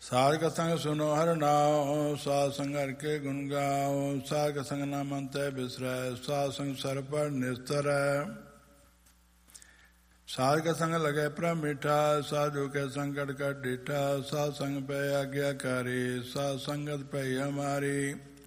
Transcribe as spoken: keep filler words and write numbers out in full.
ਸਾਧ ਕਾ ਸੰਗ ਸੁਨੋ ਹਰਿ ਨਾਉ, ਸਾਧ ਸੰਗ ਹਰਿ ਕੇ ਗੁਣ ਗਾਓ। ਸਾਧ ਕਾ ਸੰਗ ਨਾ ਮਨ ਤੈ ਬਿਸਰੈ, ਸਾਧ ਸੰਗ ਸਰ ਪਰ ਨਿਸਤਰੈ। ਸਾਧ ਕਾ ਸੰਗ ਲਗੈ ਪ੍ਰਭ ਮਿਠਾ, ਸਾਧੂ ਕੇ ਸੰਕਟ ਕਟ ਡਿਠਾ। ਸਾਧ ਸੰਗ ਪੈ ਆਗਿਆਕਾਰੀ, ਸਾਧ ਸੰਗਤ ਪਈ ਹਮਾਰੀ।